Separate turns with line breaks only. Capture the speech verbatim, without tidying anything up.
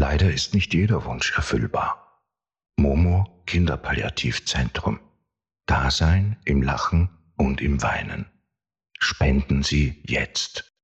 Leider ist nicht jeder Wunsch erfüllbar. Momo Kinderpalliativzentrum. Dasein im Lachen und im Weinen. Spenden Sie jetzt.